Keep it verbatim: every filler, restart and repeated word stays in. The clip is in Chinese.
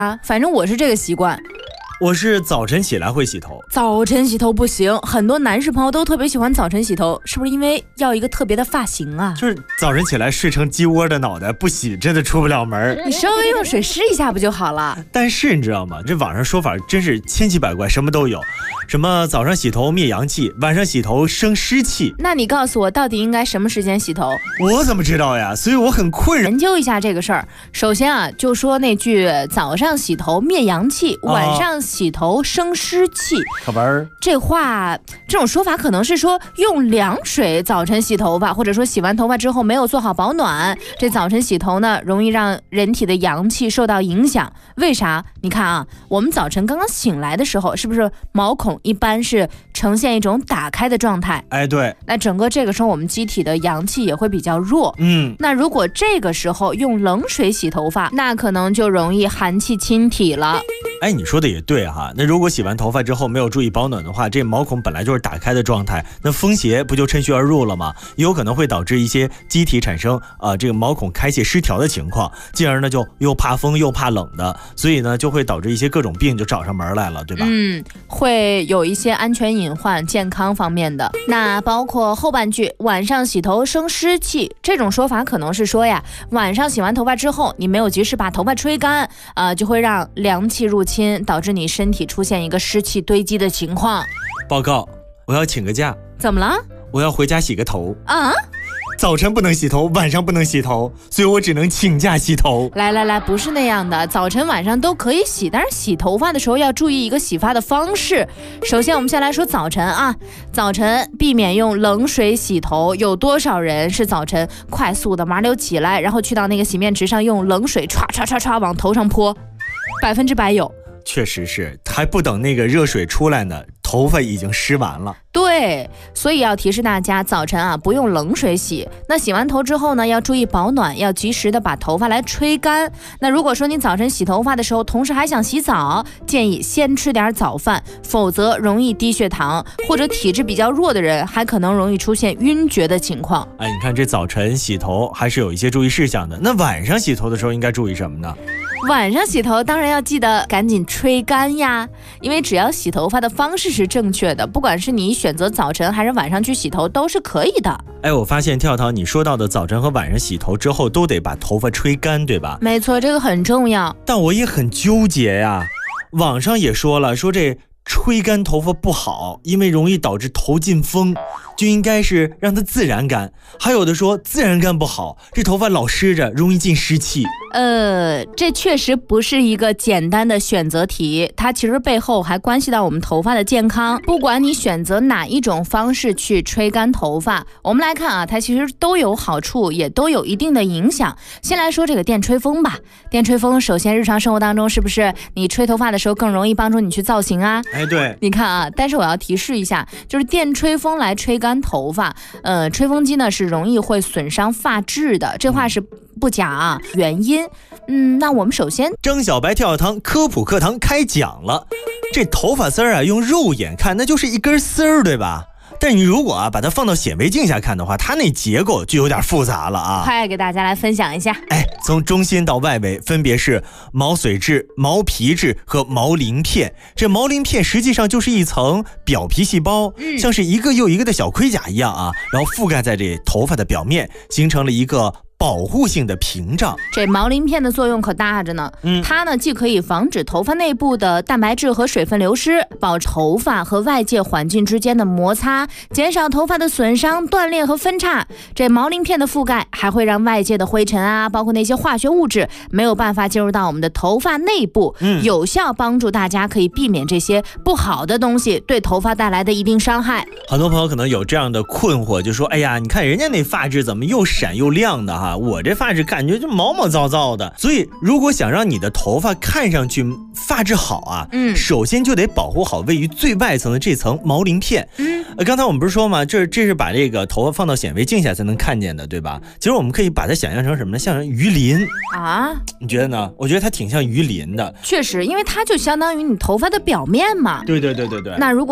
啊，反正我是这个习惯。 我是早晨起来会洗头。 早晨洗头不行，很多男士朋友都特别喜欢早晨洗头，是不是因为要一个特别的发型啊？ 就是早晨起来睡成鸡窝的脑袋，不洗真的出不了门。 你稍微用水湿一下不就好了？ 但是你知道吗？这网上说法真是千奇百怪，什么都有。什么早上洗头灭阳气，晚上洗头生湿气。 那你告诉我，到底应该什么时间洗头？ 我怎么知道呀？所以我很困扰。 研究一下这个事儿。首先啊，就说那句早上洗头灭阳气，晚上洗头生湿气。 可玩儿， 这话这种说法可能是说用凉水早晨洗头发，或者说洗完头发之后没有做好保暖，这早晨洗头呢，容易让人体的阳气受到影响。为啥？你看啊，我们早晨刚刚醒来的时候，是不是毛孔一般是呈现一种打开的状态？ 哎，对。 那整个这个时候我们机体的阳气也会比较弱。 嗯， 那如果这个时候用冷水洗头发，那可能就容易寒气侵体了。 哎，你说的也对哈。那如果洗完头发之后没有注意保暖的话，这毛孔本来就是打开的状态，那风邪不就趁虚而入了吗？也有可能会导致一些机体产生啊、呃、这个毛孔开泄失调的情况，进而呢就又怕风又怕冷的，所以呢就会导致一些各种病就找上门来了，对吧？ 嗯，会有一些安全隐患，健康方面的。那包括后半句晚上洗头生湿气，这种说法可能是说呀，晚上洗完头发之后，你没有及时把头发吹干，呃，就会让凉气入侵，导致你身体出现一个湿气堆积的情况。 报告，我要请个假。 怎么了？ 我要回家洗个头啊！ 早晨不能洗头，晚上不能洗头，所以我只能请假洗头。 来来来，不是那样的，早晨晚上都可以洗，但是洗头发的时候要注意一个洗发的方式。首先我们先来说早晨啊，早晨避免用冷水洗头。有多少人是早晨快速的麻溜起来，然后去到那个洗面池上用冷水唰唰唰唰往头上泼？百分之百有。 确实是，还不等那个热水出来呢，头发已经湿完了。 对，所以要提示大家，早晨啊不用冷水洗。那洗完头之后呢，要注意保暖，要及时的把头发来吹干。那如果说你早晨洗头发的时候，同时还想洗澡，建议先吃点早饭，否则容易低血糖，或者体质比较弱的人还可能容易出现晕厥的情况。 哎，你看这早晨洗头还是有一些注意事项的。那晚上洗头的时候应该注意什么呢？ 晚上洗头当然要记得赶紧吹干呀，因为只要洗头发的方式是正确的，不管是你选择早晨还是晚上去洗头都是可以的。 哎，我发现跳跳你说到的早晨和晚上洗头之后都得把头发吹干，对吧？ 没错，这个很重要。 但我也很纠结呀，网上也说了，说这吹干头发不好，因为容易导致头进风，就应该是让它自然干。还有的说自然干不好，这头发老湿着容易进湿气。 呃，这确实不是一个简单的选择题，它其实背后还关系到我们头发的健康。不管你选择哪一种方式去吹干头发，我们来看啊，它其实都有好处，也都有一定的影响。先来说这个电吹风吧。电吹风，首先日常生活当中是不是你吹头发的时候更容易帮助你去造型啊？ 哎，对， 你看啊，但是我要提示一下，就是电吹风来吹干头发，呃，吹风机呢是容易会损伤发质的，这话是不假啊。原因，嗯，那我们首先， 张小白跳跳糖科普课堂开讲了。这头发丝儿啊，用肉眼看那就是一根丝儿，对吧？但你如果啊把它放到显微镜下看的话，它那结构就有点复杂了啊。 快给大家来分享一下。 哎，从中心到外围分别是毛髓质、毛皮质和毛鳞片。这毛鳞片实际上就是一层表皮细胞，嗯、像是一个又一个的小盔甲一样啊，然后覆盖在这头发的表面，形成了一个保护性的屏障。 这毛鳞片的作用可大着呢，嗯，它呢既可以防止头发内部的蛋白质和水分流失，保持头发和外界环境之间的摩擦，减少头发的损伤、断裂和分叉。这毛鳞片的覆盖还会让外界的灰尘啊，包括那些化学物质没有办法进入到我们的头发内部，嗯，有效帮助大家可以避免这些不好的东西对头发带来的一定伤害。 很多朋友可能有这样的困惑，就说哎呀，你看人家那发质怎么又闪又亮的哈，我这发质感觉就毛毛躁躁的。所以如果想让你的头发看上去发质好啊，嗯，首先就得保护好位于最外层的这层毛鳞片。嗯，呃，刚才我们不是说吗？这这是把这个头发放到显微镜下才能看见的，对吧？其实我们可以把它想象成什么呢？像鱼鳞啊？ 你觉得呢？我觉得它挺像鱼鳞的。 确实，因为它就相当于你头发的表面嘛。 对对对对对。 那如果